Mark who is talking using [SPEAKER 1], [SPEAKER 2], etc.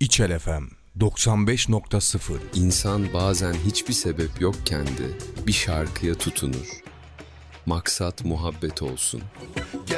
[SPEAKER 1] İçel FM 95.0.
[SPEAKER 2] İnsan bazen hiçbir sebep yokken de bir şarkıya tutunur. Maksat muhabbet olsun.